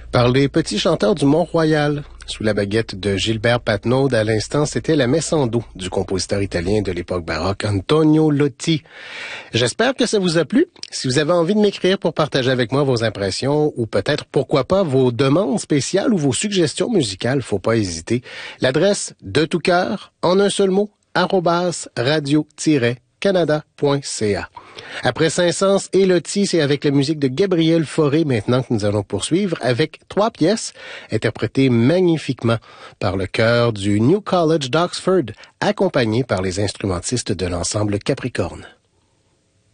Par les petits chanteurs du Mont-Royal. Sous la baguette de Gilbert Patnaud, à l'instant, c'était la messe en do du compositeur italien de l'époque baroque, Antonio Lotti. J'espère que ça vous a plu. Si vous avez envie de m'écrire pour partager avec moi vos impressions ou peut-être, pourquoi pas, vos demandes spéciales ou vos suggestions musicales, faut pas hésiter. L'adresse de tout cœur, en un seul mot, @radio-canada.ca. Après Saint-Saëns et Lotti, c'est avec la musique de Gabriel Fauré maintenant que nous allons poursuivre avec 3 pièces interprétées magnifiquement par le chœur du New College d'Oxford, accompagné par les instrumentistes de l'ensemble Capricorne.